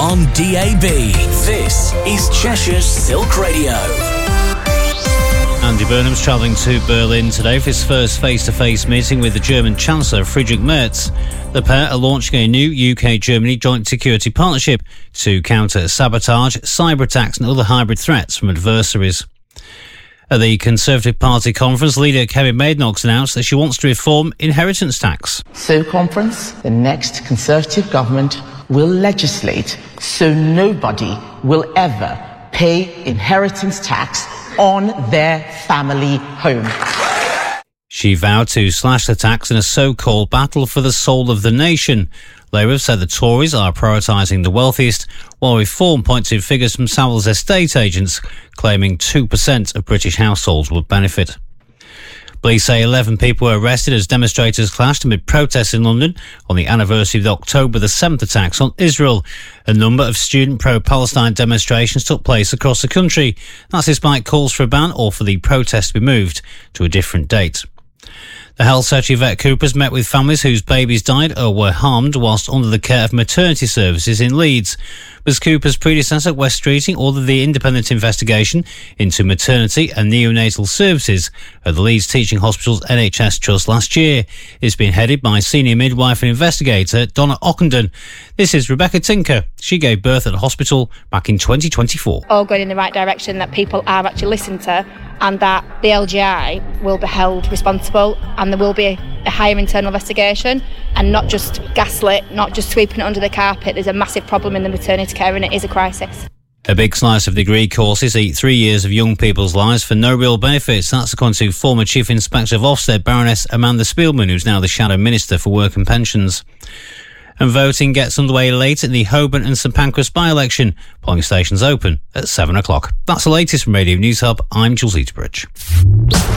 on DAB. This is Cheshire's Silk Radio. Andy Burnham's travelling to Berlin today for his first face-to-face meeting with the German Chancellor, Friedrich Merz. The pair are launching a new UK-Germany joint security partnership to counter sabotage, cyber attacks and other hybrid threats from adversaries. At the Conservative Party conference, leader Kevin Maidenox announced that she wants to reform inheritance tax. So, conference, the next Conservative government will legislate so nobody will ever pay inheritance tax on their family home. She vowed to slash the tax in a so-called battle for the soul of the nation. Labour have said the Tories are prioritising the wealthiest, while Reform points to figures from Savills estate agents claiming 2% of British households would benefit. Police say 11 people were arrested as demonstrators clashed amid protests in London on the anniversary of the October the 7th attacks on Israel. A number of student pro-Palestine demonstrations took place across the country. That's despite calls for a ban or for the protest to be moved to a different date. The Health Secretary Yvette Cooper has met with families whose babies died or were harmed whilst under the care of maternity services in Leeds. Ms Cooper's predecessor, West Streeting, ordered the independent investigation into maternity and neonatal services at the Leeds Teaching Hospital's NHS Trust last year. It's been headed by senior midwife and investigator Donna Ockenden. This is Rebecca Tinker. She gave birth at the hospital back in 2024. All going in the right direction, that people are actually listened to, and that the LGI will be held responsible, and there will be a higher internal investigation and not just gaslit, not just sweeping it under the carpet. There's a massive problem in the maternity care and it is a crisis. A big slice of degree courses eat 3 years of young people's lives for no real benefits. That's according to former Chief Inspector of Ofsted, Baroness Amanda Spielman, who's now the Shadow Minister for Work and Pensions. And voting gets underway late in the Holborn and St Pancras by-election. Polling stations open at 7 o'clock. That's the latest from Radio News Hub. I'm Jules Eaterbridge.